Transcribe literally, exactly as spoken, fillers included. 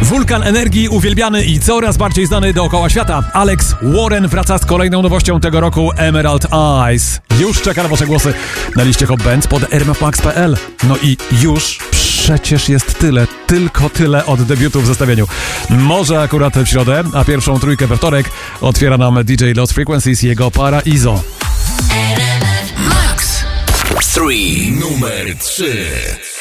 Wulkan energii, uwielbiany i coraz bardziej znany dookoła świata. Alex Warren wraca z kolejną nowością tego roku, Emerald Eyes. Już czeka na wasze głosy na liście Hot Bands pod r m f max kropka p l. No i już przecież jest tyle, tylko tyle od debiutu w zestawieniu. Może akurat w środę, a pierwszą trójkę we wtorek otwiera nam D J Lost Frequencies i jego Paraiso. Max trzy, numer trzy.